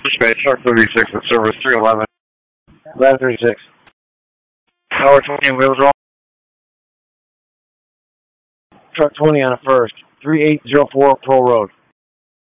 Space, Truck 36 with service 311. 1136. Tower 20 and wheels roll. Truck 20 on a first. 3804 Pearl Road.